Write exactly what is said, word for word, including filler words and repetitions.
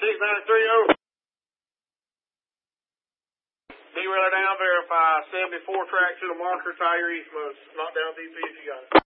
six nine three zero. Derailleur down, verify seventy-four track to the marker, tire eastmost. Knock down D P if you got it.